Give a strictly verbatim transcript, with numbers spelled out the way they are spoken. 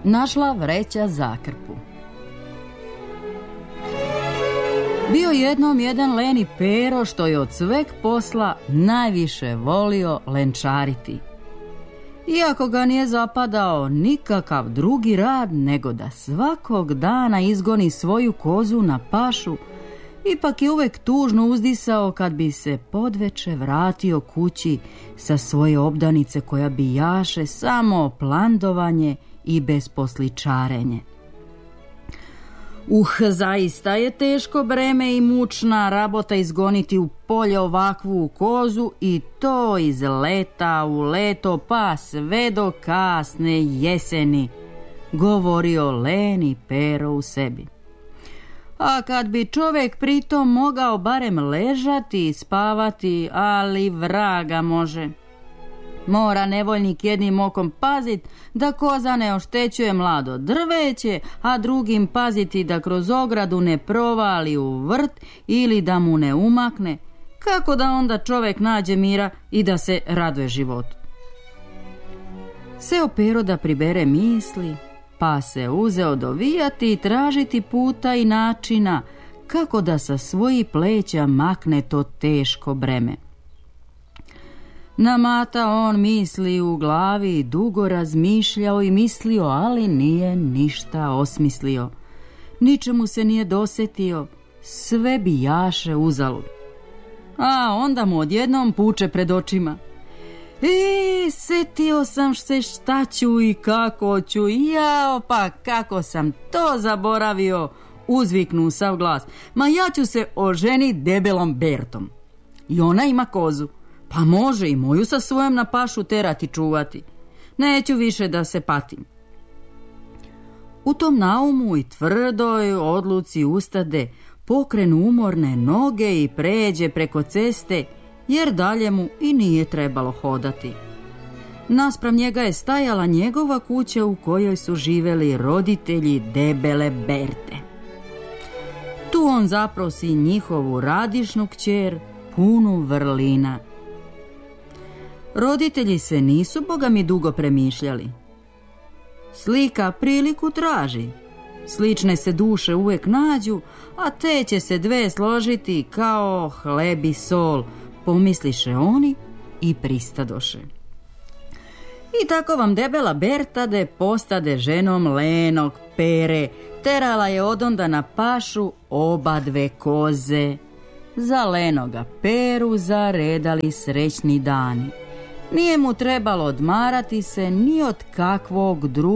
Našla vreća zakrpu. Bio jednom jedan leni Pero što je od sveg posla najviše volio lenčariti. Iako ga nije zapadao nikakav drugi rad nego da svakog dana izgoni svoju kozu na pašu, ipak je uvek tužno uzdisao kad bi se podveče vratio kući sa svoje obdanice koja bi jaše samo plandovanje i besposličarenje. Uh, zaista je teško breme i mučna rabota izgoniti u polje ovakvu kozu i to iz leta u leto pa sve do kasne jeseni, govorio leni Pero u sebi. A kad bi čovjek pritom mogao barem ležati i spavati, ali vraga može. Mora nevoljnik jednim okom pazit da koza ne oštećuje mlado drveće, a drugim paziti da kroz ogradu ne provali u vrt ili da mu ne umakne. Kako da onda čovjek nađe mira i da se raduje životu? Seo Pero da pribere misli, pa se uzeo dovijati i tražiti puta i načina kako da sa svojih pleća makne to teško breme. Namata on misli u glavi, dugo razmišljao i mislio, ali nije ništa osmislio. Ničemu se nije dosetio, sve bi jaše uzalud. A onda mu odjednom puče pred očima. E, setio sam se šta ću i kako ću, jao pa kako sam to zaboravio, uzviknu sav glas. Ma ja ću se oženiti debelom Bertom. I ona ima kozu. Pa može i moju sa svojom na pašu terati čuvati. Neću više da se patim. U tom naumu i tvrdoj odluci ustade, pokrenu umorne noge i pređe preko ceste, jer dalje mu i nije trebalo hodati. Naspram njega je stajala njegova kuća u kojoj su živeli roditelji debele Berte. Tu on zaprosi njihovu radišnu kćer, punu vrlina. Roditelji se nisu boga mi dugo premišljali. Slika priliku traži. Slične se duše uvek nađu, a te će se dve složiti kao hleb i sol, pomisliše oni i pristadoše. I tako vam debela Bertade postade ženom lenog Pere, terala je odonda na pašu oba dve koze. Za lenoga Peru zaredali srećni dani. Nije mu trebalo odmarati se ni od kakvog drugog